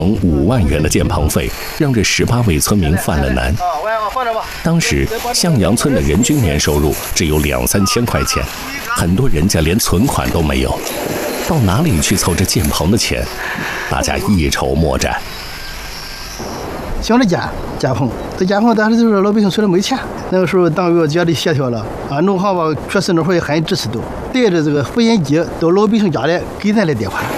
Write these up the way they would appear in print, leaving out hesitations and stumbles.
5万元的建棚费，让这18位村民犯了难。当时向阳村的人均年收入只有2、3千块钱，很多人家连存款都没有，到哪里去凑这建棚的钱？大家一筹莫展。 想着建棚，这建棚但是就是老百姓手里没钱。那个时候党委觉得协调了啊，农行吧确实那会儿也很支持都，带着这个复印机到老百姓家里给咱来贷款。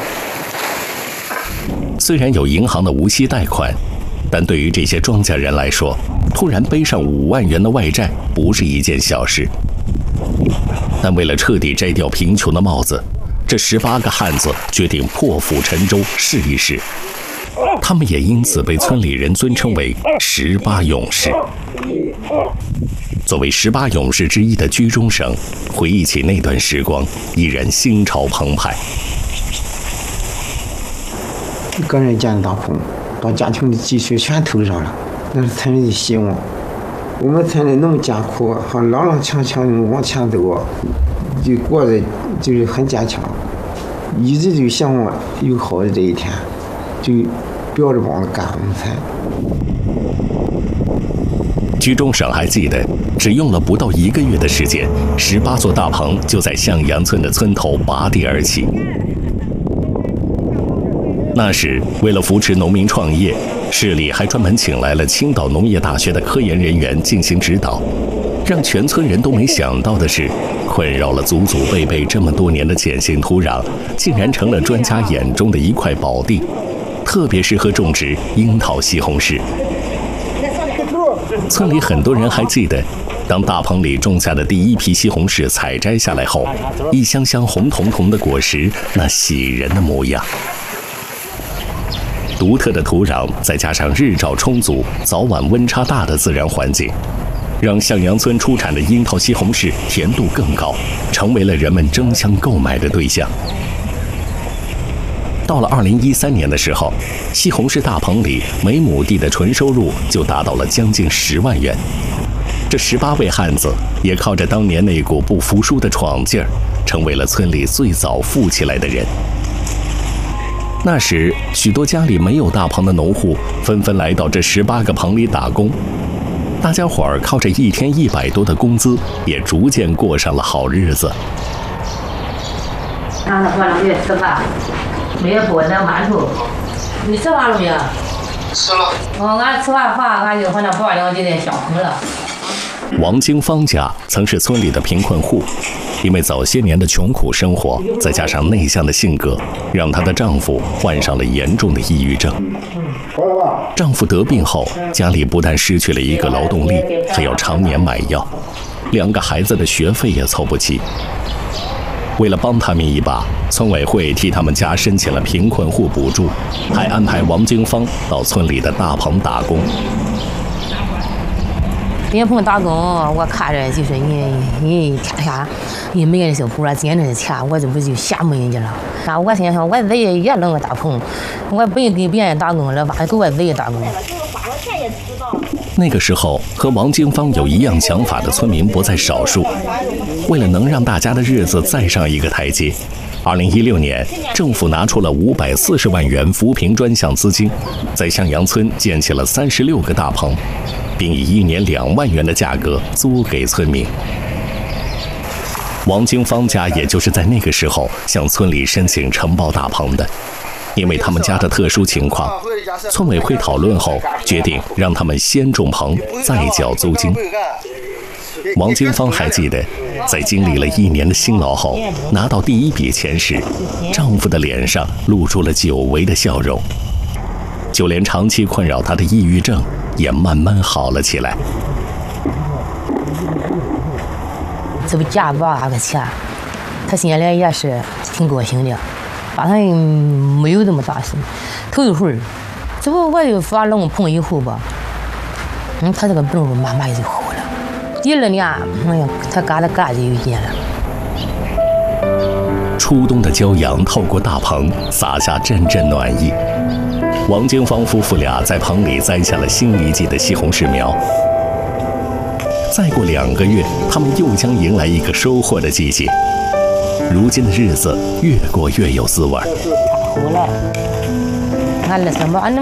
虽然有银行的无息贷款，但对于这些庄稼人来说，突然背上5万元的外债不是一件小事。但为了彻底摘掉贫穷的帽子，这18个汉子决定破釜沉舟试一试。他们也因此被村里人尊称为18勇士。作为18勇士之一的居中省，回忆起那段时光，依然心潮澎湃。 一个人建大棚，把家庭的积蓄全投上了，那是村里的希望。我们村里那么艰苦，还踉踉跄跄的往前走，就过得就是很坚强，一直就向往有好的这一天，就标着膀子干我们村。 居中省还记得，只用了不到1个月的时间，18座大棚就在向阳村的村头拔地而起。那时，为了扶持农民创业，市里还专门请来了青岛农业大学的科研人员进行指导。让全村人都没想到的是，困扰了祖祖辈辈这么多年的碱性土壤，竟然成了专家眼中的一块宝地，特别适合种植樱桃西红柿。村里很多人还记得，当大棚里种下的第一批西红柿采摘下来后，一箱箱红彤彤的果实，那喜人的模样。独特的土壤，再加上日照充足、早晚温差大的自然环境，让向阳村出产的樱桃西红柿甜度更高，成为了人们争相购买的对象。到了2013年的时候，西红柿大棚里每亩地的纯收入就达到了将近10万元。这18位汉子也靠着当年那股不服输的闯劲儿，成为了村里最早富起来的人。那时，许多家里没有大棚的农户纷纷来到这18个棚里打工，大家伙儿靠着1天100多的工资，也逐渐过上了好日子。 让他过2个月吃饭，每月给我2馒头。你吃饭了没有？ 吃了。 俺吃完饭，俺就好像抱2就在上棚了。 王金芳家曾是村里的贫困户，因为早些年的穷苦生活，再加上内向的性格，让她的丈夫患上了严重的抑郁症。丈夫得病后，家里不但失去了一个劳动力，还要常年买药，2个孩子的学费也凑不齐。为了帮他们一把，村委会替他们家申请了贫困户补助，还安排王金芳到村里的大棚打工。 别棚打工，我看着就是你天天你每个人小铺了捡着的钱，我这不就羡慕人家了？啊，我心想我自己也弄个大棚，我不用给别人打工了，把给我自己打工。 那个时候，和王金芳有一样想法的村民不在少数。为了能让大家的日子再上一个台阶，2016年，政府拿出了540万元扶贫专项资金，在向阳村建起了36个大棚，并以1年2万元的价格租给村民。王金芳家也就是在那个时候向村里申请承包大棚的。因为他们家的特殊情况，村委会讨论后决定让他们先种棚，再缴租金。王金芳还记得，在经历了1年的辛劳后，拿到第1笔钱时，丈夫的脸上露出了久违的笑容，就连长期困扰她的抑郁症也慢慢好了起来。 这不家8个钱，他心里也是挺高兴的。把他没有这么大心，头一会儿，这不我就发了我棚以后吧，他这个病慢慢也就好了。第2年，哎呀，他嘎就有劲了。 初冬的骄阳透过大棚洒下阵阵暖意。王金芳夫妇俩在棚里栽下了新一季的西红柿苗。再过2个月，他们又将迎来一个收获的季节。如今的日子越过越有滋味。 俺那什么，俺那。